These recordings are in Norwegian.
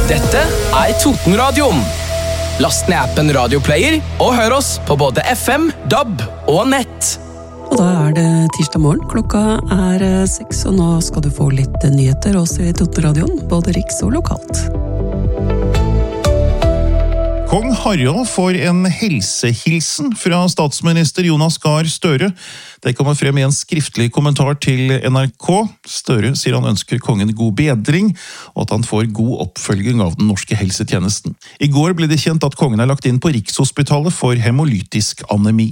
Dette Totenradioen. Last ned appen Radioplayer og hør oss på både FM, DAB og nett. Og da det tirsdag morgen, klokka 6, og nå skal du få litt nyheter også i Totenradioen, både riks og lokalt. Kong Harald får en helsehilsen fra statsminister Jonas Gahr Støre. Det kommer frem i en skriftlig kommentar til NRK. Støre sier han ønsker kongen god bedring, og at han får god oppfølging av den norske helsetjenesten. I går ble det kjent at kongen er lagt inn på Rikshospitalet for hemolytisk anemi.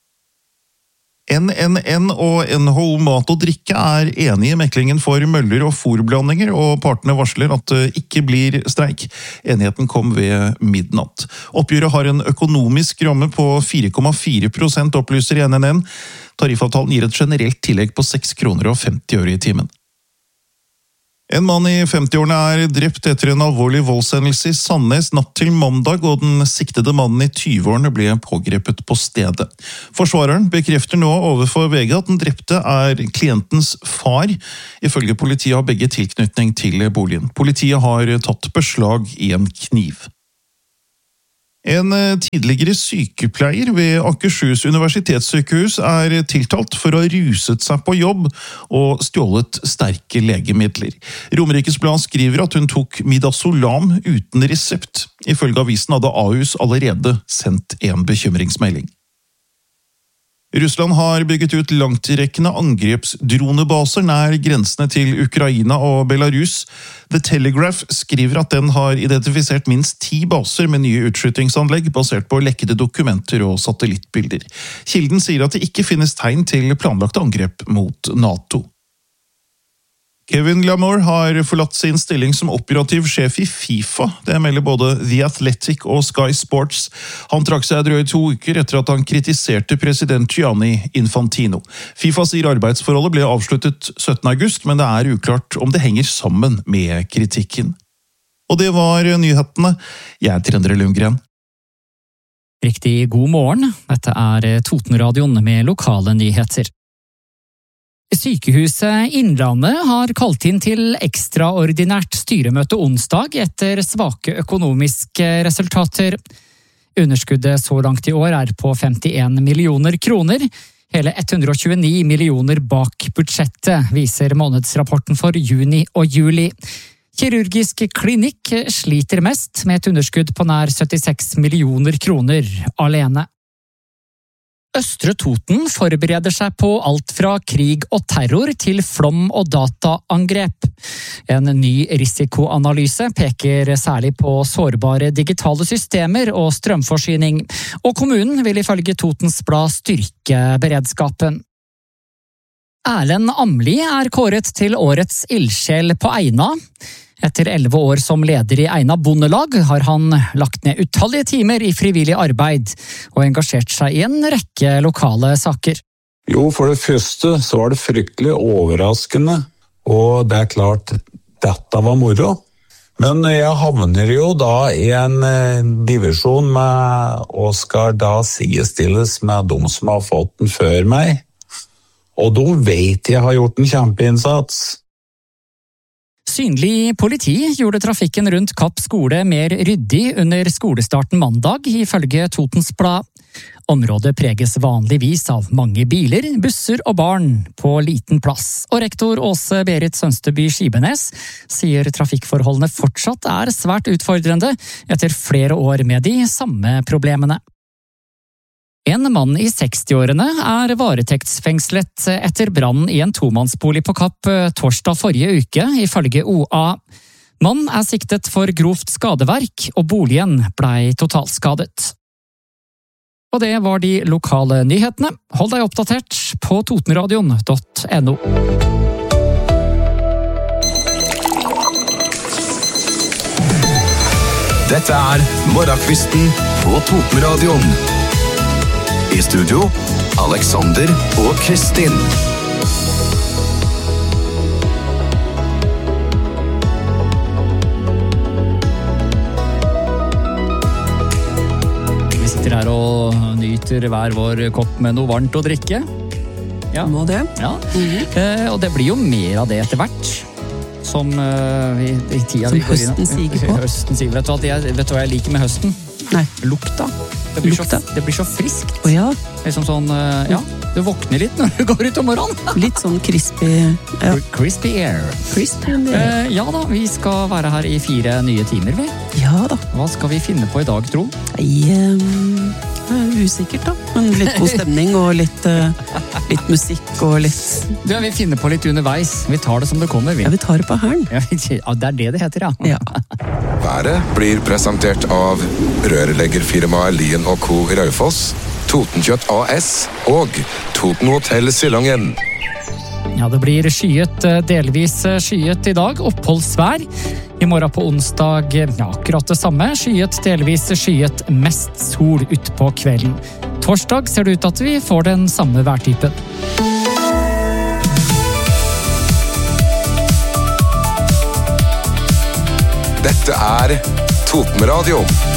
NNN og NHO Mat og Drikke er enige i meklingen for møller og fôrblandinger, og partene varsler at det ikke blir streik. Enigheten kom ved midnatt. Oppgjøret har en økonomisk ramme på 4,4%, opplyser NNN. Tariffavtalen gir et generelt tillegg på 6 kroner og 50 øre i timen. En mann i 50-årene er drept etter en alvorlig voldshendelse i Sandnes natt til mandag, og den siktede mannen i 20-årene ble pågrepet på stedet. Forsvareren bekrefter nå overfor VG at den drepte er klientens far. Ifølge politiet har begge tilknytning til boligen. Politiet har tatt beslag i en kniv. En tidligere sykepleier ved Akershus universitetssykehus er tiltalt for å ha ruset seg på jobb og stjålet sterke legemidler. Romerikes Blad skriver at hun tok midazolam uten resept. Ifølge avisen hadde Ahus allerede sendt en bekymringsmelding. Russland har bygget ut langtrekkende angrepsdronebaser nær grensene til Ukraina og Belarus. The Telegraph skriver at den har identifisert minst 10 baser med nye utskytingsanlegg basert på lekkede dokumenter og satellittbilder. Kilden sier at det ikke finnes tegn til planlagte angrep mot NATO. Kevin Lamore har forlatt sin stilling som operativ sjef i FIFA. Det melder både The Athletic og Sky Sports. Han trakk seg drøye 2 uker etter at han kritiserte president Gianni Infantino. FIFA sier arbeidsforholdet ble avsluttet 17. august, men det er uklart om det henger sammen med kritikken. Og det var nyhetene. Jeg heter Endre Lundgren. Riktig god morgen. Dette Totenradioen med lokale nyheter. Sykehuset Innlandet har kalt inn til ekstraordinært styremøte onsdag etter svake økonomiske resultater. Underskuddet så langt i år er på 51 millioner kroner, hele 129 millioner bak budsjettet, viser månedsrapporten for juni og juli. Kirurgisk klinikk sliter mest med et underskudd på nær 76 millioner kroner alene. Østre Toten forbereder seg på alt fra krig og terror til flom og dataangrep. En ny risikoanalyse peker særlig på sårbare digitale systemer og strømforsyning, og kommunen vil ifølge Totens Blad styrke beredskapen. Erlend Amli er kåret til årets ildsjel på Eina. Etter 11 år som leder i Eina bondelag har han lagt ned utallige timer i frivillig arbeid og engasjert seg i en rekke lokale saker. Jo, for det første så var det fryktelig overraskende, og det er klart, dette var moro. Men jeg havner jo da i en divisjon med, og skal da sidestilles med de som har fått den før meg. Og de vet jeg har gjort en kjempeinnsats. Synlig politi gjorde trafikken rundt Kapp skole mer ryddig under skolestarten mandag, ifølge Totens Blad. Området preges vanligvis av mange biler, busser og barn på liten plass, og rektor Åse Berit Sønsteby Skibenes sier trafikkforholdene fortsatt er svært utfordrende etter flere år med de samme problemene. En mann i 60-årene er varetektsfengslet etter brannen i en tomannsbolig på Kapp torsdag forrige uke, ifølge OA. Mann er siktet for grovt skadeverk, og boligen ble totalskadet. Og det var de lokale nyhetene. Hold deg oppdatert på totenradion.no. Dette Morgenkvisten på Totenradioen. I studio, Alexander og Kristin. Vi sitter her og nyter hver vår kopp med noe varmt å drikke. Ja. Må det. Ja. Og det blir jo mer av det etter hvert. som i tida Som vi går inn. høsten siger på. Høsten siger. Vet du hva jeg liker med høsten? Nei. Lukta. Det blir så friskt. Ja. Liksom sånn, ja, du våkner litt når du går ut om morgenen. Litt sånn crispy. Ja. Crispy air. Crispy. Ja da, vi skal være her i 4 nye timer, vi. Ja da. Hva skal vi finne på i dag, tro? Usikkert da. Men litt god stemning og litt musikk og litt... Vi finner på litt underveis. Vi tar det som det kommer, vi. Ja, vi tar det på hæren. Ja, det er det heter, ja. Været blir presentert av rørleggerfirmaet Lien & Co. i Raufoss, Totenkjøtt AS og Toten Hotel Silangen. Ja, det blir skyet, delvis skyet i dag, oppholdsvær. I morgen på onsdag, ja, akkurat det samme. Skyet, delvis skyet, mest sol ut på kvelden. Torsdag ser det ut at vi får den samme værtypen. Dette er Toten Radio.